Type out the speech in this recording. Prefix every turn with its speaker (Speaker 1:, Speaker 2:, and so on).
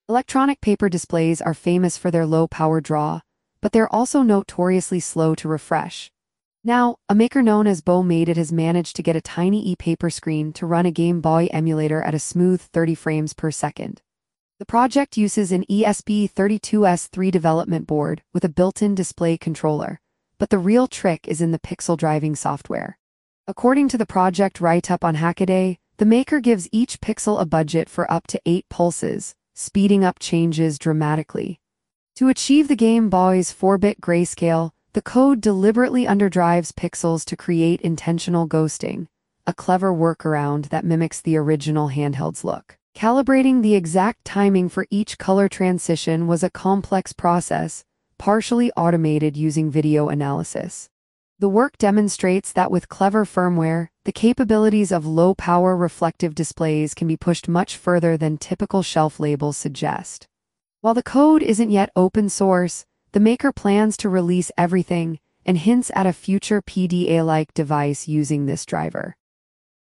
Speaker 1: Electronic paper displays are famous for their low power draw, but they're also notoriously slow to refresh. Now, a maker known as Bo Made It has managed to get a tiny e-paper screen to run a Game Boy emulator at a smooth 30 frames per second. The project uses an ESP32S3 development board with a built-in display controller, but the real trick is in the pixel driving software. According to the project write-up on Hackaday, the maker gives each pixel a budget for up to 8 pulses, speeding up changes dramatically. To achieve the Game Boy's 4-bit grayscale, the code deliberately underdrives pixels to create intentional ghosting, a clever workaround that mimics the original handheld's look. Calibrating the exact timing for each color transition was a complex process, partially automated using video analysis. The work demonstrates that with clever firmware, the capabilities of low-power reflective displays can be pushed much further than typical shelf labels suggest. While the code isn't yet open source, the maker plans to release everything and hints at a future PDA-like device using this driver.